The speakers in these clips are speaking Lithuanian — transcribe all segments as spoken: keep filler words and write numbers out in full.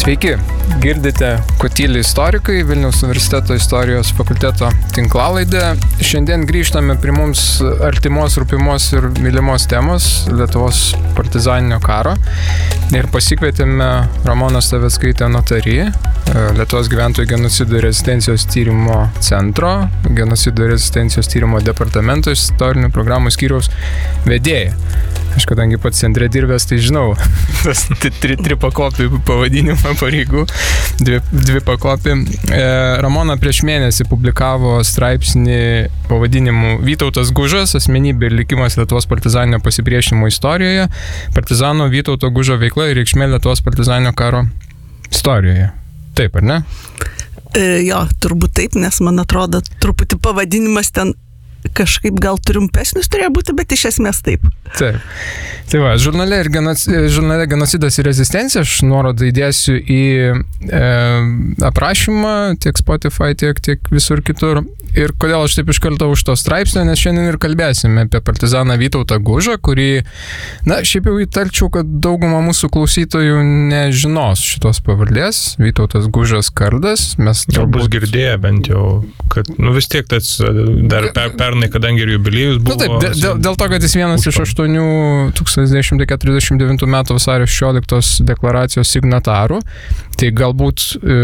Sveiki, girdite Kotylį istorikai, Vilniaus universiteto istorijos fakulteto tinklalaidę. Šiandien grįžtame prie mums artimos, rūpimos ir mylimos temos Lietuvos partizaninio karo ir pasikvietėme Ramoną Staveckaitę Notarį, Lietuvos gyventojų genocido ir rezistencijos tyrimo centro, genocido ir rezistencijos tyrimo departamento istorinių programų skyriaus vedėją. Aš kadangi pats centre dirbęs, tai žinau, tas tri, tri pakopį pavadinimą pareigų, dvi, dvi pakopį. E, Ramona prieš mėnesį publikavo straipsnį pavadinimu Vytautas Gužas, asmenybė ir likimas Lietuvos partizaninio pasipriešinimo istorijoje, partizano Vytauto Gužo veikla ir reikšmė Lietuvos partizaninio karo istorijoje. Taip, ar ne? E, jo, turbūt taip, nes man atrodo, truputį pavadinimas ten kažkaip gal trumpesnis turėjo būti, bet iš esmės taip. Taip. Tai va, žurnale, ir genoc, žurnale Genocidas ir rezistencija, aš nuorodą įdėsiu į e, aprašymą tiek Spotify, tiek, tiek visur kitur. Ir kodėl aš taip iš karto už to straipsnio, nes šiandien ir kalbėsime apie partizaną Vytautą Gužą, kurį, na, šiaip jau įtarčiau, kad dauguma mūsų klausytojų nežinos šitos pavardės. Vytautas Gužas Kardas. Mes turbūt bus girdėję bent jau, kad, nu vis tiek tas dar per, pernai, kadangi ir jubiliejus buvo. Nu, taip, dėl, dėl to, kad jis vienas iš aštuonių tūkstantis devyni šimtai keturiasdešimt devintų metų vasario šešioliktos deklaracijos signatarų, tai galbūt e,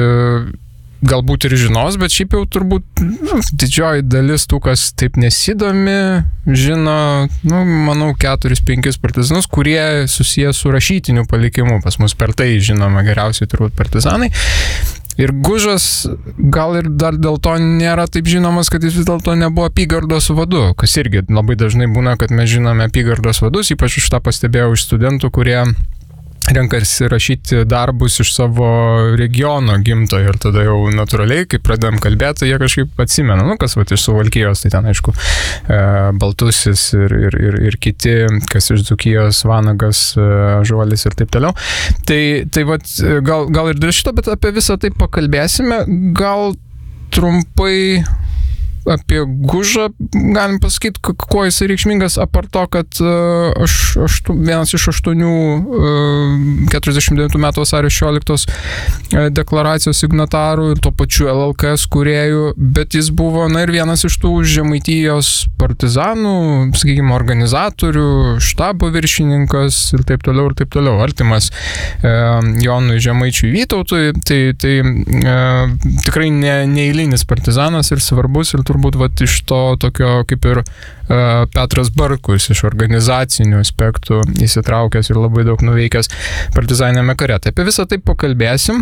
galbūt ir žinos, bet šiaip jau turbūt nu, didžioji dalis tų, kas taip nesidomi, žino, nu, manau, keturis, penkis partizanus, kurie susiję su rašytiniu palikimu. Pas mus per tai žinoma geriausiai turbūt partizanai. Ir Gužas gal ir dar dėl to nėra taip žinomas, kad jis vis dėlto nebuvo apygardos vadu, kas irgi labai dažnai būna, kad mes žinome apygardos vadus, ypač už tą pastebėjau iš studentų, kurie renkasi rašyti darbus iš savo regiono gimtojo ir tada jau natūraliai, kai pradedam kalbėti, jie kažkaip atsimena, nu kas vat iš Suvalkijos, tai ten aišku e, Baltusis ir, ir, ir, ir kiti, kas iš Dzūkijos, Vanagas, e, Žuvalis ir taip toliau. Tai, tai vat gal, gal ir dėl šito, bet apie visą tai pakalbėsime, gal trumpai apie Gužą galim pasakyti, kuo jis reikšmingas, apart to, kad uh, aš, aš vienas iš aštuonių uh, keturiasdešimt devintų metų vasario šešioliktos uh, deklaracijos signatarų ir to pačiu L L K S kūrėjų, bet jis buvo, na ir vienas iš tų Žemaitijos partizanų, sakykime, organizatorių, štabo viršininkas ir taip toliau ir taip toliau, artimas uh, Jonui Žemaičiui Vytautui, tai, tai uh, tikrai ne, neeilinis partizanas ir svarbus ir turbūt vat, iš to tokio kaip ir uh, Petras Barkus iš organizacinių aspektų įsitraukęs ir labai daug nuveikęs partizaninėme kare. Tai apie visą tai pakalbėsim.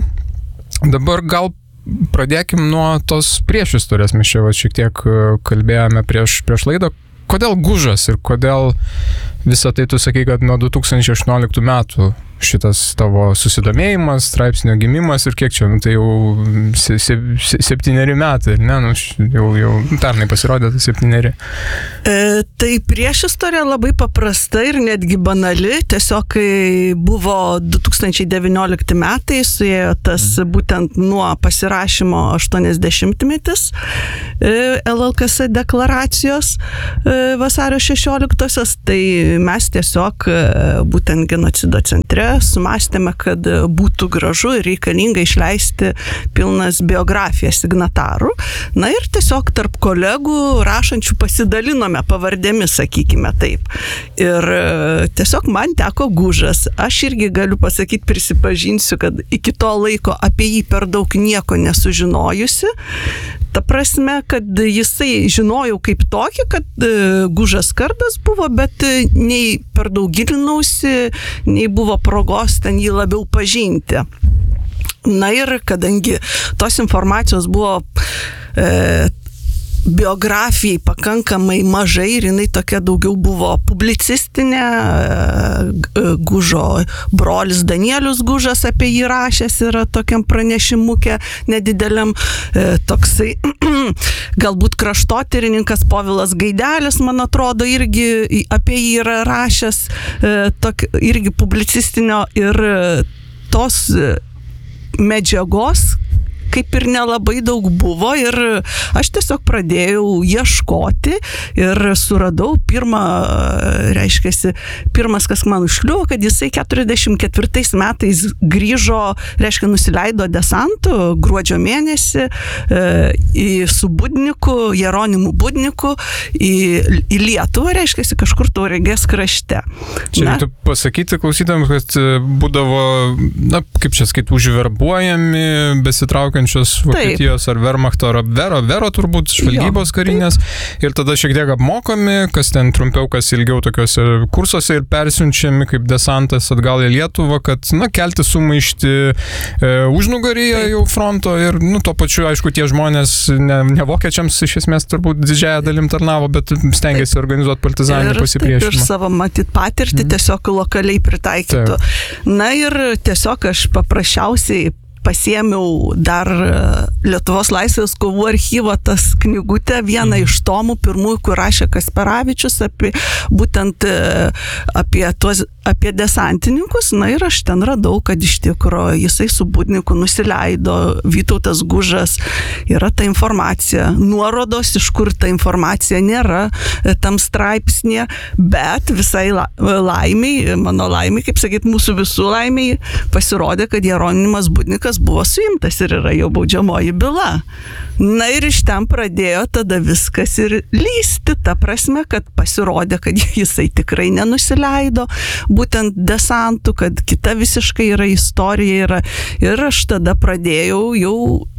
Dabar gal pradėkim nuo tos priešistorės. Mes čia vat, šiek tiek kalbėjome prieš, prieš laidą. Kodėl Gužas ir kodėl visą tai tu sakai, kad nuo du tūkstančiai aštuonioliktų metų šitas tavo susidomėjimas, straipsnio gimimas ir kiek čia, nu, tai jau se, se, se, septyneri metai, ne, nu, jau, jau pernai pasirodė tai septyneri. E, tai priešistorė labai paprasta ir netgi banali, tiesiog kai buvo du tūkstančiai devyniolikti metai, suėjo tas būtent nuo pasirašymo aštuoniasdešimtmetis e, L L K S deklaracijos e, vasario šešioliktosios, tai mes tiesiog e, būtent genocido centre sumastėme, kad būtų gražu ir reikalinga išleisti pilnas biografijas signatarų. Na ir tiesiog tarp kolegų rašančių pasidalinome pavardėmis, sakykime taip. Ir tiesiog man teko Gužas. Aš irgi galiu pasakyti, prisipažinsiu, kad iki to laiko apie jį per daug nieko nesužinojusi. Ta prasme, kad jisai žinojau kaip tokį, kad Gužas Kardas buvo, bet nei per daug gilinausi, nei buvo progos ten jį labiau pažinti. Na ir kadangi tos informacijos buvo e, biografijai pakankamai mažai ir jinai tokia daugiau buvo publicistinė, Gužo brolis Danielius Gužas apie jį rašęs yra tokiam pranešimukė nedideliam, toksai galbūt kraštotyrininkas Povilas Gaidelis, man atrodo, irgi apie jį yra rašęs, tok, irgi publicistinio ir tos medžiagos kaip ir nelabai daug buvo ir aš tiesiog pradėjau ieškoti ir suradau pirmą, reiškiasi, pirmas, kas man užkliuvo, kad jisai keturiasdešimt ketvirtais metais grįžo, reiškia, nusileido desantu gruodžio mėnesį e, į su Budniku, Jeronimu Budniku į, į Lietuvą, reiškia, kažkur Tauragės krašte. Čia reiktų pasakyti klausytams, kad būdavo, na, kaip čia skait, užverbuojami, besitraukiančios Vokietijos taip. Ar Wehrmachto, ar Vero, Vero turbūt, žvalgybos karinės, taip. Ir tada šiek tiek apmokomi, kas ten trumpiau, kas ilgiau tokiuose kursuose ir persiunčiami kaip desantas atgal į Lietuvą, kad, na, kelti sumaišti e, užnugaryje jau fronto ir, nu, tuo pačiu, aišku, tie žmonės ne, ne vokiečiams iš esmės turbūt didžiąją dalim tarnavo, bet stengiasi taip. Organizuoti partizaninį pasipriešinimą. Ir savo matyt patirtį mm. tiesiog lokaliai pritaikytų. Taip. Na ir tiesiog aš paprasčiausiai pasiėmiau dar Lietuvos laisvės kovų archyvo tas knygutę, vieną mm. iš tomų pirmųjų, kur rašė Kasperavičius apie, būtent apie, tuos, apie desantininkus. Na ir aš ten radau, kad iš tikro jisai su Budniku nusileido, Vytautas Gužas, yra ta informacija, nuorodos, iš kur ta informacija nėra tam straipsnėje, bet visai laimiai, mano laimiai, kaip sakyt, mūsų visų laimiai, pasirodė, kad Jeronimas Budnikas buvo suimtas ir yra jau baudžiamoji byla. Na ir iš ten pradėjo tada viskas ir lysti, ta prasme, kad pasirodė, kad jisai tikrai nenusileido, būtent desantų, kad kita visiškai yra istorija yra. Ir aš tada pradėjau jau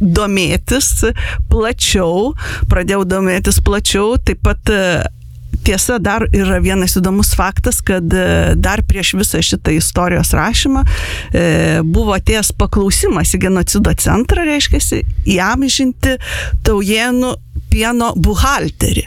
domėtis plačiau, pradėjau domėtis plačiau, taip pat tiesa, dar yra vienas įdomus faktas, kad dar prieš visą šitą istorijos rašymą e, buvo atėjęs paklausimas į genocido centrą, reiškiasi, įamžinti Taujėnų pieno buhalterį.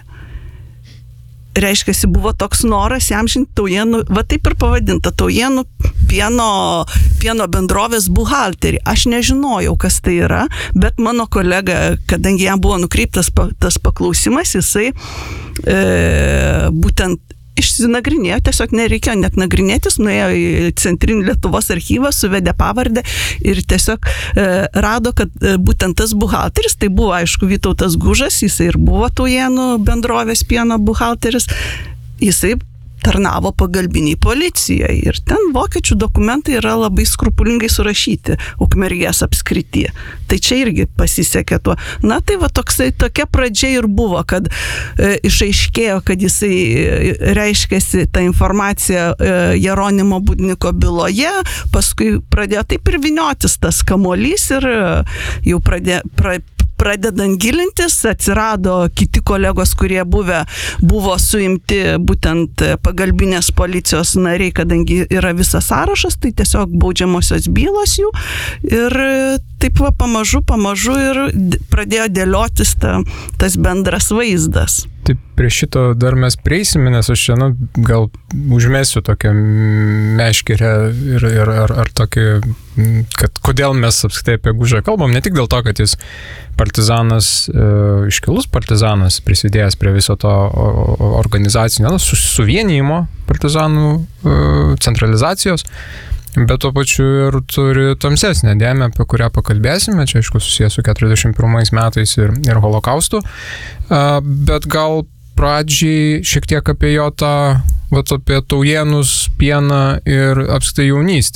Reiškiasi, buvo toks noras įamžinti Taujėnų, va taip ir pavadinta, Taujėnų pieno, pieno bendrovės buhalterį. Aš nežinojau, kas tai yra, bet mano kolega, kadangi jam buvo nukreiptas tas paklausimas, jisai e, būtent išsinagrinėjo, tiesiog nereikėjo net nagrinėtis, nuėjo į Centrinį Lietuvos archyvą, suvedė pavardę ir tiesiog e, rado, kad e, būtent tas buhalteris, tai buvo, aišku, Vytautas Gužas, jisai ir buvo Taujėnų bendrovės pieno buhalteris, jisai tarnavo pagalbiniai policijoje ir ten vokiečių dokumentai yra labai skrupulingai surašyti Ukmergės apskrityje. Tai čia irgi pasisekė tuo. Na tai va toksai, tokia pradžia ir buvo, kad e, išaiškėjo, kad jisai e, reiškėsi tą informaciją e, Jeronimo Budniko byloje, paskui pradėjo taip ir vyniotis tas kamuolys ir e, jau pradėjo... Pra, Pradedant gilintis, atsirado kiti kolegos, kurie buvę, buvo suimti būtent pagalbinės policijos nariai, kadangi yra visas sąrašas, tai tiesiog baudžiamosios bylos jų ir taip va pamažu, pamažu ir pradėjo dėliotis ta, tas bendras vaizdas. Taip, prie šito dar mes prieisime, nes aš čia, nu, gal užmesiu tokią meškerę ir, ir ar, ar tokį, kad kodėl mes apskritai apie Gužą kalbam, ne tik dėl to, kad jis partizanas, e, iškilus partizanas, prisidėjęs prie viso to organizacinio, nu, suvienijimo partizanų e, centralizacijos, bet tuo pačiu ir turi tamsesnę dėmę, apie kurią pakalbėsime, čia aišku susijęs su keturiasdešimt pirmais metais ir, ir holokaustu, bet gal pradžiai šiek tiek apie jo tą, vat, apie Taujėnus, pieną ir apskritai jaunystę.